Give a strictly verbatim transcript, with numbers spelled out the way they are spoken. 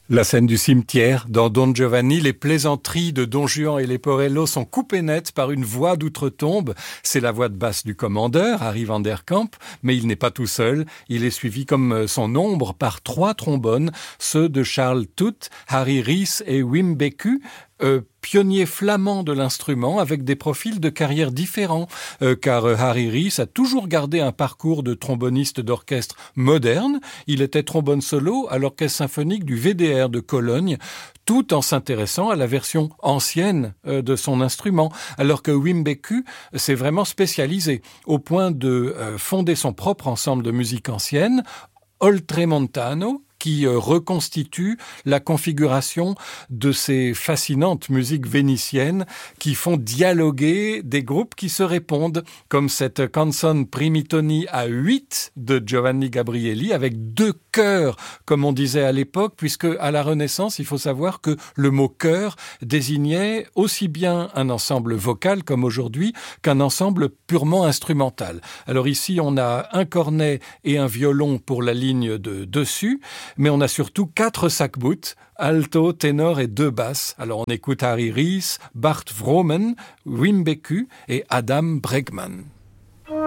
La scène du cimetière, dans Don Giovanni, les plaisanteries de Don Juan et Leporello sont coupées nettes par une voix d'outre-tombe. C'est la voix de basse du commandeur, Harry van der Kamp, mais il n'est pas tout seul. Il est suivi comme son ombre par trois trombones, ceux de Charles Tutt, Harry Rees et Wim Beku, euh, pionniers flamands de l'instrument avec des profils de carrière différents, euh, car euh, Harry Rees a toujours gardé un parcours de tromboniste d'orchestre moderne. Il était trombone solo à l'orchestre symphonique du V D R de Cologne, tout en s'intéressant à la version ancienne euh, de son instrument, alors que Wim Beku s'est vraiment spécialisé au point de euh, fonder son propre ensemble de musique ancienne, Oltremontano, qui euh, reconstitue la configuration de ces fascinantes musiques vénitiennes qui font dialoguer des groupes qui se répondent, comme cette Canzone Primitoni à huit de Giovanni Gabrieli, avec deux chœurs, comme on disait à l'époque, puisque à la Renaissance, il faut savoir que le mot chœur désignait aussi bien un ensemble vocal, comme aujourd'hui, qu'un ensemble purement instrumental. Alors ici, on a un cornet et un violon pour la ligne de dessus, mais on a surtout quatre sac-bouts, alto, ténor et deux basses. Alors on écoute Harry Rees, Bart Vroomen, Wim Beku et Adam Bregman.